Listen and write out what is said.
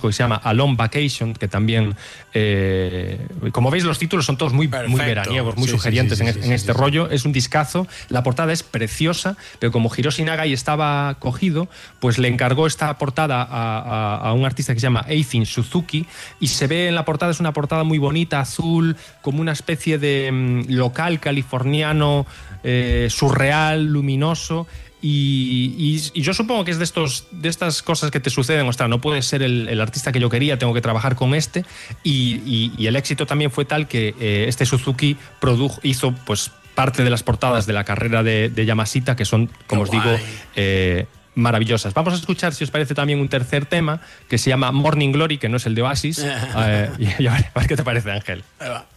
disco que se llama A Long Vacation, que también, como veis, los títulos son todos muy veraniegos, muy sugerientes en este rollo. Es un discazo, la portada es preciosa, pero como Hiroshi Nagai estaba cogido, pues le encargó esta portada a un artista que se llama Eiichi Suzuki, y se ve en la portada, es una portada muy bonita, azul, como una especie de local californiano, surreal, luminoso. Y yo supongo que es de estas cosas que te suceden. Ostras, no puede ser el artista que yo quería, tengo que trabajar con este. Y el éxito también fue tal que este Suzuki hizo pues parte de las portadas de la carrera de Yamashita, que son, como os digo, maravillosas. Vamos a escuchar, si os parece, también un tercer tema que se llama Morning Glory, que no es el de Oasis. Y a ver qué te parece, Ángel. Ahí va.